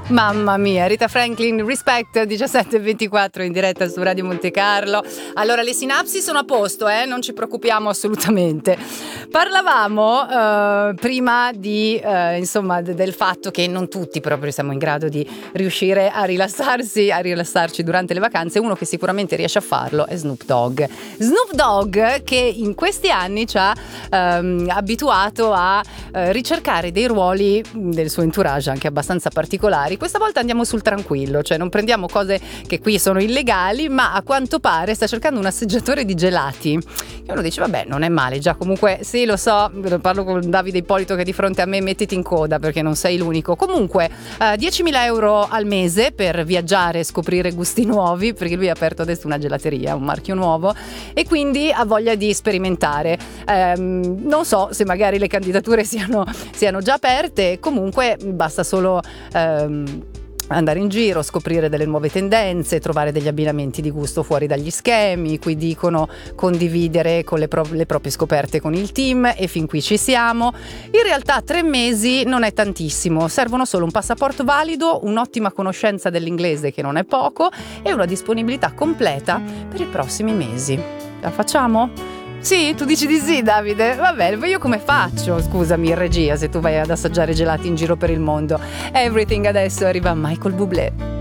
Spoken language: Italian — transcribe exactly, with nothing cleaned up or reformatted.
Mamma mia, Rita Franklin, Respect, diciassette e ventiquattro in diretta su Radio Monte Carlo. Allora, le sinapsi sono a posto, eh? Non ci preoccupiamo assolutamente. Parlavamo eh, prima di, eh, insomma, d- del fatto che non tutti proprio siamo in grado di riuscire a rilassarsi, a rilassarci durante le vacanze. Uno che sicuramente riesce a farlo è Snoop Dogg. Snoop Dogg che in questi anni ci ha ehm, abituato a eh, ricercare dei ruoli del suo entourage anche abbastanza particolari. Questa volta andiamo sul tranquillo, cioè non prendiamo cose che qui sono illegali, ma a quanto pare sta cercando un assaggiatore di gelati. E uno dice vabbè, non è male, già comunque sì, lo so, parlo con Davide Ippolito che è di fronte a me, mettiti in coda perché non sei l'unico. Comunque eh, diecimila euro al mese per viaggiare e scoprire gusti nuovi, perché lui ha aperto adesso una gelateria, un marchio nuovo, e quindi ha voglia di sperimentare. Ehm, non so se magari le candidature siano, siano già aperte, comunque basta solo ehm, andare in giro, scoprire delle nuove tendenze, trovare degli abbinamenti di gusto fuori dagli schemi. Qui dicono condividere con le, pro- le proprie scoperte con il team, e fin qui ci siamo. In realtà tre mesi non è tantissimo, servono solo un passaporto valido, un'ottima conoscenza dell'inglese che non è poco e una disponibilità completa per i prossimi mesi. La facciamo? Sì? Tu dici di sì, Davide? Va bene, ma io come faccio? Scusami, in regia, se tu vai ad assaggiare gelati in giro per il mondo. Everything adesso arriva Michael Bublé.